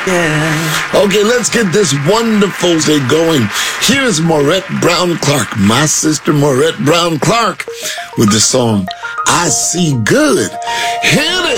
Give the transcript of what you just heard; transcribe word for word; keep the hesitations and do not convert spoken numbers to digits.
Yeah. Okay, let's get this wonderful day going. Here's Maurette Brown Clark, my sister Maurette Brown Clark, with the song I See Good. Hit it!